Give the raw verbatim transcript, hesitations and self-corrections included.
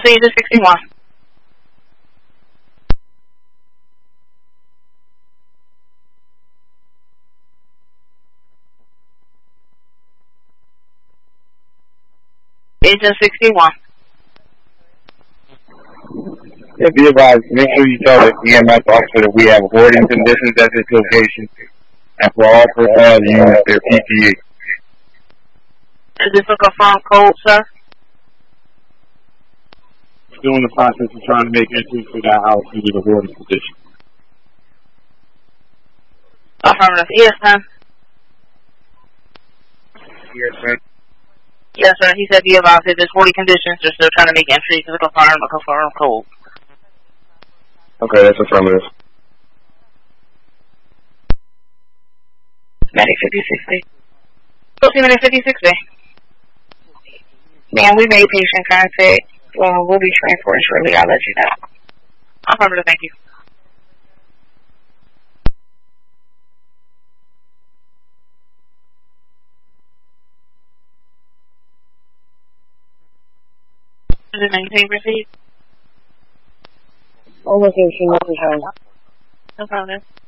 Agent sixty-one. Agent sixty-one. Yeah, be advised, make sure you tell the E M S officer that we have hoarding conditions at this location, and for all personnel to use their P P E. Is this a confirmed code, sir? Still in the process of trying to make entry to that house due to the hoarding condition. Affirmative. Yes, ma'am. Yes, ma'am. Yes, sir. He said be advised that there's hoarding conditions. They're still trying to make entry to the confirmed or confirmed code. Okay, that's affirmative. Medic fifty-six B. Go see Medic fifty-six B. Ma'am, we made patient contact. Well, we'll be transporting shortly. I'll let you know. Affirmative, thank you. Is it maintain proceed? All location, no problem. No problem.